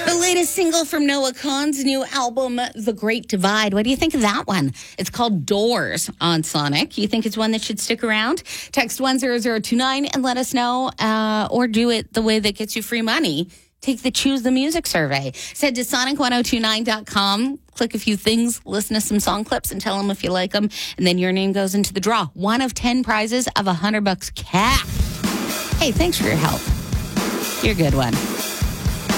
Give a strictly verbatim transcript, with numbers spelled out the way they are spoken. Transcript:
The latest single from Noah Kahan's new album, The Great Divide. What do you think of that one? It's called Doors on Sonic. You think it's one that should stick around? Text one zero zero two nine and let us know, uh, or do it the way that gets you free money. Take the Choose the Music survey. Head to sonic ten twenty-nine dot com, click a few things, listen to some song clips, and tell them if you like them. And then your name goes into the draw. One of ten prizes of one hundred bucks cash. Hey, thanks for your help. You're a good one.